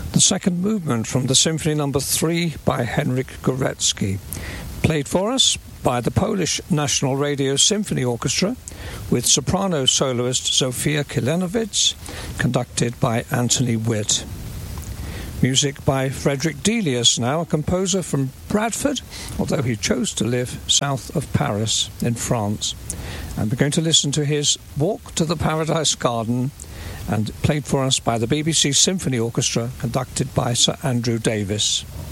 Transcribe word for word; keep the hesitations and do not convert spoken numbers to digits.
The second movement from the Symphony Number three by Henryk Górecki, played for us by the Polish National Radio Symphony Orchestra with soprano soloist Zofia Kilenowicz, conducted by Anthony Witt. Music by Frederick Delius, now a composer from Bradford, although he chose to live south of Paris in France. And we're going to listen to his Walk to the Paradise Garden, and played for us by the B B C Symphony Orchestra, conducted by Sir Andrew Davis.